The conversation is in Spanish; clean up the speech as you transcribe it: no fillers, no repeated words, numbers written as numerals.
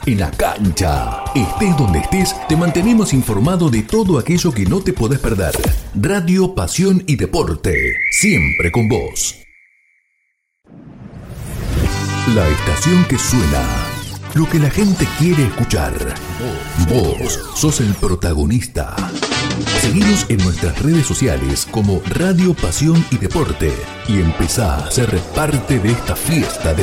en la cancha. Estés donde estés, te mantenemos informado de todo aquello que no te podés perder. Radio, pasión y deporte, siempre con vos. La estación que suena, lo que la gente quiere escuchar. Vos sos el protagonista. Seguinos en nuestras redes sociales como Radio, Pasión y Deporte y empezá a ser parte de esta fiesta de